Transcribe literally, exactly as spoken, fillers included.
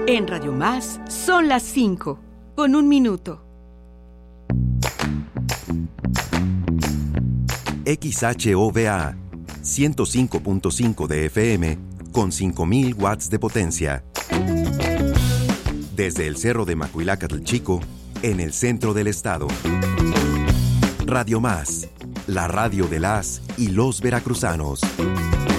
En Radio Más son las cinco, con un minuto. X H O V A, ciento cinco punto cinco de F M, con cinco mil watts de potencia. Desde el Cerro de Macuilacatl Chico, en el centro del estado. Radio Más, la radio de las y los veracruzanos.